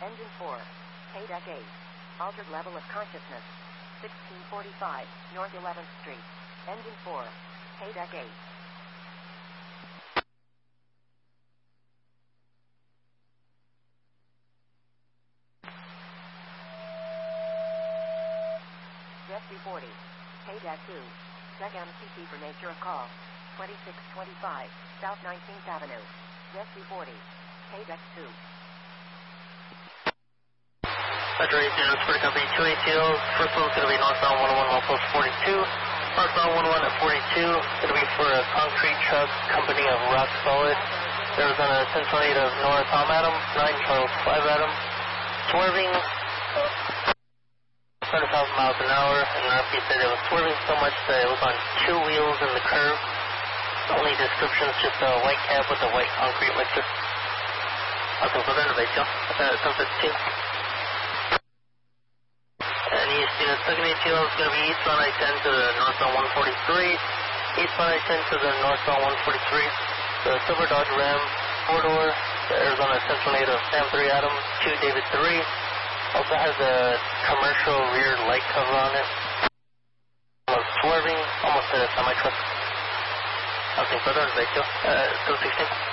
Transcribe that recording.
Engine 4. Paydeck 8. Altered level of consciousness. 1645, North 11th Street. Engine 4. Paydeck 8. Rescue 40. Paydeck 2. Check MCT for nature of call. 2625, South 19th Avenue. Rescue 40. Paydeck 2. Roger, 8 for company 2ATL. First one's going to be northbound 101 Milepost 42. Northbound 101 at 42. Going to be for a concrete truck, company of Rock Solid. Arizona Central 8 of North Tom Adam, 9 Charles 5 Adam. Swerving 100,000 miles an hour, and RP said it was swerving so much that it was on 2 wheels in the curve. The only description is just a white cab with a white concrete mixer. Nothing further innovation. 10:52. And East unit, second ATL is going to be eastbound I-10 to the northbound 143. Eastbound I-10 to the northbound 143. The silver Dodge Ram 4-door, the Arizona Central 8 of Sam 3 Adam, 2 David 3. Also has a commercial rear light cover on it. Was swerving, almost a semi-truck. Nothing further, 216.